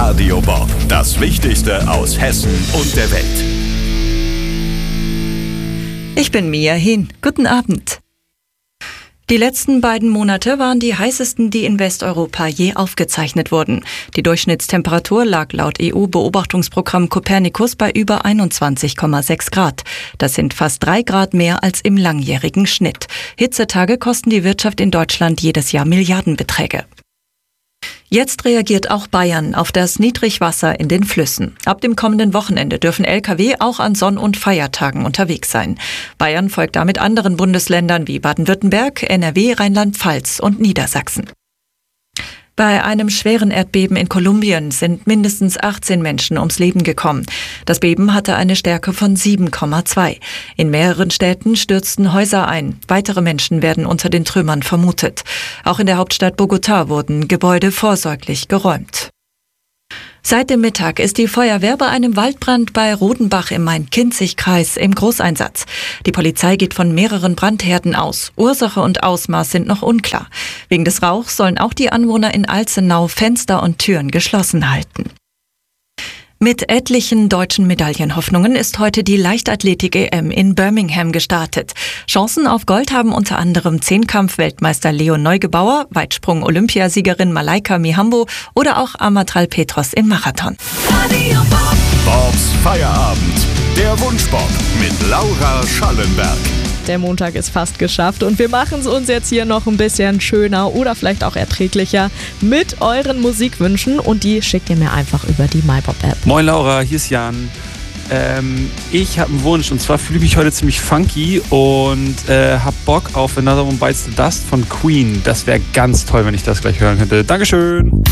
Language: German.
Radio Bob. Das Wichtigste aus Hessen und der Welt. Ich bin Mia Hin. Guten Abend. Die letzten beiden Monate waren die heißesten, die in Westeuropa je aufgezeichnet wurden. Die Durchschnittstemperatur lag laut EU-Beobachtungsprogramm Copernicus bei über 21,6 Grad. Das sind fast 3 Grad mehr als im langjährigen Schnitt. Hitzetage kosten die Wirtschaft in Deutschland jedes Jahr Milliardenbeträge. Jetzt reagiert auch Bayern auf das Niedrigwasser in den Flüssen. Ab dem kommenden Wochenende dürfen Lkw auch an Sonn- und Feiertagen unterwegs sein. Bayern folgt damit anderen Bundesländern wie Baden-Württemberg, NRW, Rheinland-Pfalz und Niedersachsen. Bei einem schweren Erdbeben in Kolumbien sind mindestens 18 Menschen ums Leben gekommen. Das Beben hatte eine Stärke von 7,2. In mehreren Städten stürzten Häuser ein. Weitere Menschen werden unter den Trümmern vermutet. Auch in der Hauptstadt Bogotá wurden Gebäude vorsorglich geräumt. Seit dem Mittag ist die Feuerwehr bei einem Waldbrand bei Rodenbach im Main-Kinzig-Kreis im Großeinsatz. Die Polizei geht von mehreren Brandherden aus. Ursache und Ausmaß sind noch unklar. Wegen des Rauchs sollen auch die Anwohner in Alzenau Fenster und Türen geschlossen halten. Mit etlichen deutschen Medaillenhoffnungen ist heute die Leichtathletik-EM in Birmingham gestartet. Chancen auf Gold haben unter anderem Zehnkampf-Weltmeister Leon Neugebauer, Weitsprung-Olympiasiegerin Malaika Mihambo oder auch Amatral Petros im Marathon. Bobs Feierabend. Der Wunschbob mit Laura Schallenberg. Der Montag ist fast geschafft und wir machen es uns jetzt hier noch ein bisschen schöner oder vielleicht auch erträglicher mit euren Musikwünschen und die schickt ihr mir einfach über die MyBob-App. Moin Laura, hier ist Jan. Ich habe einen Wunsch und zwar fühle ich mich heute ziemlich funky und habe Bock auf Another One Bites the Dust von Queen. Das wäre ganz toll, wenn ich das gleich hören könnte. Dankeschön.